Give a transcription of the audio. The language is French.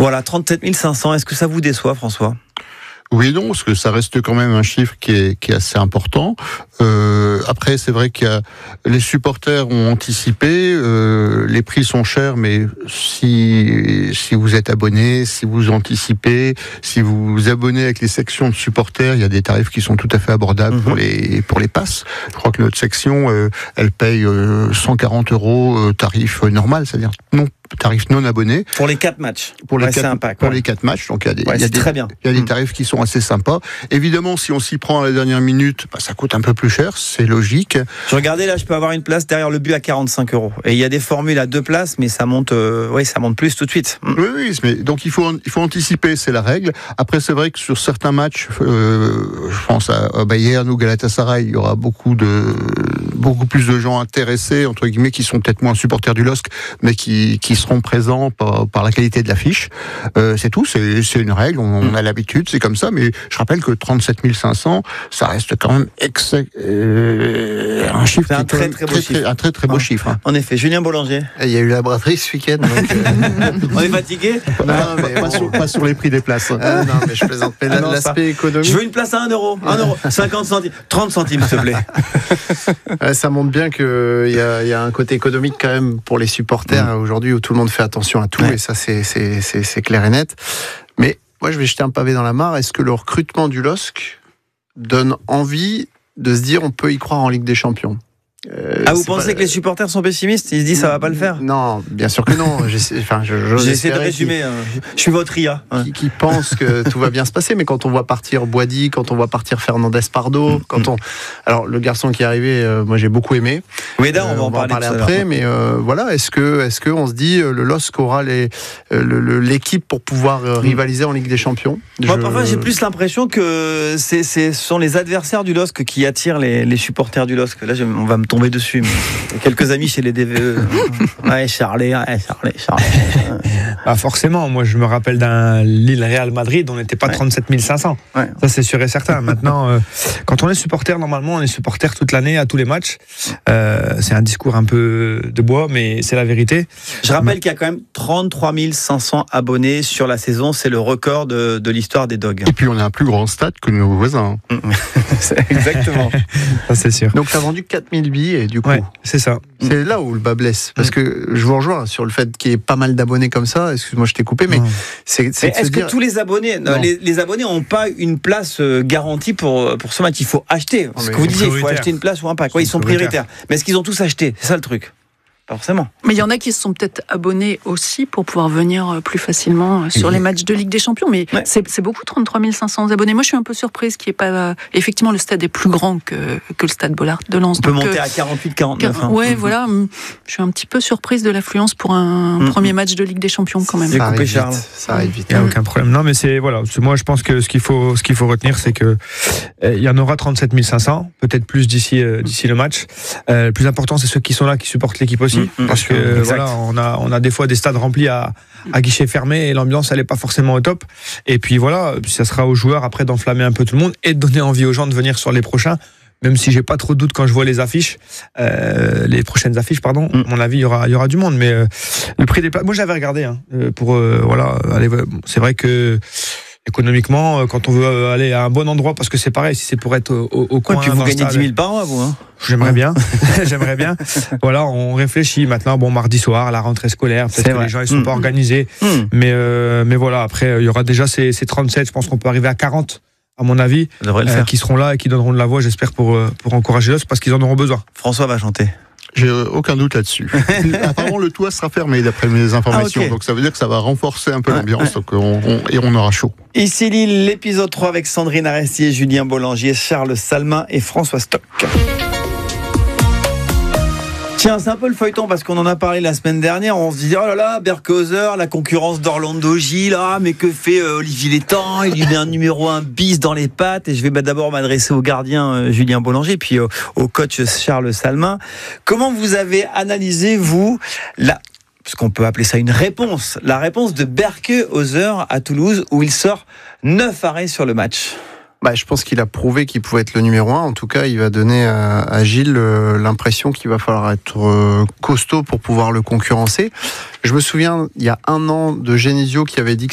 Voilà, 37 500. Est-ce que ça vous déçoit, François ? Oui et non, parce que ça reste quand même un chiffre qui est assez important. Après, c'est vrai que les supporters ont anticipé, les prix sont chers, mais si vous êtes abonné, si vous anticipez, si vous vous abonnez avec les sections de supporters, il y a des tarifs qui sont tout à fait abordables pour les passes. Je crois que notre section, elle paye 140 € tarif normal, c'est-à-dire tarif non abonné. Pour les 4 matchs. Pour les 4 matchs, donc il y a des tarifs qui sont assez sympas. Évidemment, si on s'y prend à la dernière minute, ça coûte un peu plus cher, c'est logique. Je regardais là, je peux avoir une place derrière le but à 45 €. Et il y a des formules à 2 places, mais ça monte, ça monte plus tout de suite. Oui, mais donc il faut anticiper, c'est la règle. Après, c'est vrai que sur certains matchs, je pense à Bayern ou Galatasaray, il y aura beaucoup plus de gens intéressés, entre guillemets, qui sont peut-être moins supporters du LOSC, mais qui seront présents par la qualité de l'affiche. C'est tout, c'est une règle, on a l'habitude, c'est comme ça, mais je rappelle que 37 500, ça reste quand même un chiffre, un très beau chiffre. Un très beau chiffre. Hein. En effet, Julien Bollanger. Il y a eu la braderie ce week-end. Donc, on est fatigué. Pas sur les prix des places. Non, mais je plaisante. Mais l'aspect économique. Je veux une place à 1 €. 1 €. 50 centimes. 30 centimes, s'il te plaît. Ça montre bien qu'il y a un côté économique quand même pour les supporters aujourd'hui où tout le monde fait attention à tout, et ça c'est clair et net. Mais moi je vais jeter un pavé dans la mare. Est-ce que le recrutement du LOSC donne envie de se dire on peut y croire en Ligue des Champions? Vous pensez que les supporters sont pessimistes? Ils se disent ça va pas le faire? Non, bien sûr que non. J'ai essayé de résumer. Je suis votre IA. Qui pense que tout va bien se passer, mais quand on voit partir Boady, quand on voit partir Fernandez Pardo, alors le garçon qui est arrivé, moi j'ai beaucoup aimé. Weda, on va en parler après, mais voilà, est-ce que on se dit le LOSC aura l'équipe pour pouvoir rivaliser en Ligue des Champions? Moi, parfois, j'ai plus l'impression que ce sont les adversaires du LOSC qui attirent les supporters du LOSC. Là, on va me tomber dessus. Mais quelques amis chez les DVE. Charlet. Forcément, moi je me rappelle d'un Lille-Real Madrid, on n'était pas 37 500. Ouais. Ça c'est sûr et certain. Maintenant, quand on est supporter, normalement on est supporter toute l'année à tous les matchs. C'est un discours un peu de bois, mais c'est la vérité. Je rappelle qu'il y a quand même 33 500 abonnés sur la saison. C'est le record de l'histoire des Dogs. Et puis on a un plus grand stade que nos voisins. Exactement. Ça c'est sûr. Donc tu as vendu 4000 billets du coup. Ouais, c'est ça. C'est là où le bas blesse. Parce que je vous rejoins sur le fait qu'il y ait pas mal d'abonnés comme ça. Excuse-moi, je t'ai coupé, mais est-ce que tous les abonnés, les abonnés n'ont pas une place garantie pour ce match? Il faut acheter. Ce que vous disiez, il faut acheter une place ou un pack. Ils sont prioritaires. Mais est-ce qu'ils ont tous acheté? C'est ça le truc. Pas forcément. Mais il y en a qui se sont peut-être abonnés aussi pour pouvoir venir plus facilement sur les matchs de Ligue des Champions. Mais c'est beaucoup, 33 500 abonnés. Moi, je suis un peu surprise qu'il n'y ait pas... Effectivement, le stade est plus grand que le stade Bollaert de Lens. On peut monter à 48-49. Ouais, voilà. Je suis un petit peu surprise de l'affluence pour un premier match de Ligue des Champions quand même. Ça arrive vite. Il n'y a aucun problème. Non, mais moi, je pense que ce qu'il faut retenir, c'est que il y en aura 37 500, peut-être plus d'ici le match. Le plus important, c'est ceux qui sont là, qui supportent l'équipe aussi. Parce que on a des fois des stades remplis à guichet fermé et l'ambiance elle est pas forcément au top. Et puis voilà, ça sera aux joueurs après d'enflammer un peu tout le monde et de donner envie aux gens de venir sur les prochains. Même si j'ai pas trop de doute quand je vois les affiches, les prochaines affiches, pardon. À mon avis, il y aura du monde. Mais le prix des places, moi j'avais regardé c'est vrai que économiquement, quand on veut aller à un bon endroit, parce que c'est pareil, si c'est pour être au coin. Puis vous gagnez 10 000 par mois, vous. J'aimerais bien. Voilà, on réfléchit maintenant. Bon, mardi soir, la rentrée scolaire, peut-être que les gens ils sont pas organisés. Mais voilà, après, il y aura déjà ces 37. Je pense qu'on peut arriver à 40. À mon avis, qui seront là et qui donneront de la voix, j'espère, pour encourager l'os, parce qu'ils en auront besoin. François va chanter. J'ai aucun doute là-dessus. Apparemment, le toit sera fermé d'après mes informations. Okay. Donc ça veut dire que ça va renforcer un peu l'ambiance donc on aura chaud. Ici Lille, l'épisode 3 avec Sandrine Arestier, Julien Bollanger, Charles Salmin et François Stock. Tiens, c'est un peu le feuilleton parce qu'on en a parlé la semaine dernière. On se disait, oh là là, Berkhauser, la concurrence d'Orlando Gil, mais que fait Olivier Létang? Il lui met un numéro 1 bis dans les pattes. Et je vais d'abord m'adresser au gardien Julien Bollanger, puis au coach Charles Salmin. Comment vous avez analysé, vous, parce qu'on peut appeler ça une réponse, la réponse de Berkhauser à Toulouse, où il sort 9 arrêts sur le match? Je pense qu'il a prouvé qu'il pouvait être le numéro 1. En tout cas, il va donner à Gilles l'impression qu'il va falloir être costaud pour pouvoir le concurrencer. Je me souviens, il y a un an, de Genesio qui avait dit que